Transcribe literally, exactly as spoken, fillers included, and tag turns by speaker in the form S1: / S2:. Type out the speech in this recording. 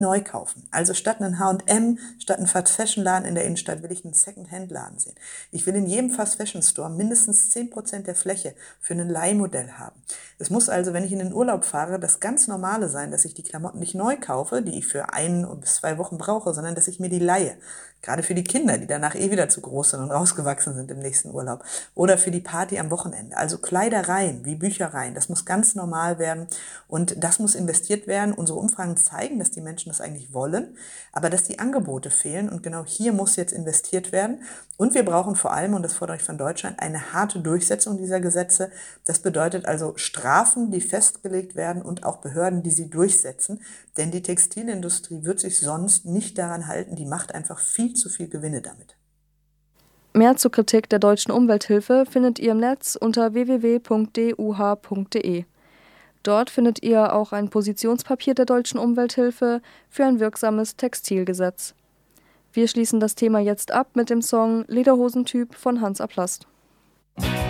S1: neu kaufen. Also statt einen H und M, statt einen Fast-Fashion-Laden in der Innenstadt will ich einen Second-Hand-Laden sehen. Ich will in jedem Fast-Fashion-Store mindestens zehn Prozent der Fläche für ein Leihmodell haben. Es muss also, wenn ich in den Urlaub fahre, das ganz Normale sein, dass ich die Klamotten nicht neu kaufe, die ich für ein bis zwei Wochen brauche, sondern dass ich mir die leihe. Gerade für die Kinder, die danach eh wieder zu groß sind und rausgewachsen sind im nächsten Urlaub. Oder für die Party am Wochenende. Also Kleidereien wie Büchereien, das muss ganz normal werden und das muss investiert werden. Unsere Umfragen zeigen, dass die Menschen das eigentlich wollen, aber dass die Angebote fehlen und genau hier muss jetzt investiert werden. Und wir brauchen vor allem, und das fordere ich von Deutschland, eine harte Durchsetzung dieser Gesetze. Das bedeutet also Strafen, die festgelegt werden und auch Behörden, die sie durchsetzen. Denn die Textilindustrie wird sich sonst nicht daran halten, die macht einfach viel zu viel Gewinne damit.
S2: Mehr zur Kritik der deutschen Umwelthilfe findet ihr im Netz unter w w w punkt d u h punkt d e. Dort findet ihr auch ein Positionspapier der deutschen Umwelthilfe für ein wirksames Textilgesetz. Wir schließen das Thema jetzt ab mit dem Song Lederhosentyp von Hans Aplast.